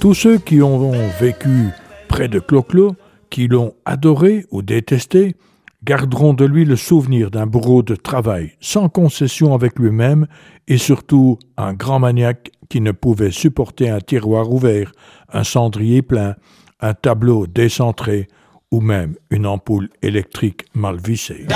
Tous ceux qui ont vécu près de Clo-Clo, qui l'ont adoré ou détesté, garderont de lui le souvenir d'un bourreau de travail, sans concession avec lui-même et surtout un grand maniaque qui ne pouvait supporter un tiroir ouvert, un cendrier plein, un tableau décentré ou même une ampoule électrique mal vissée.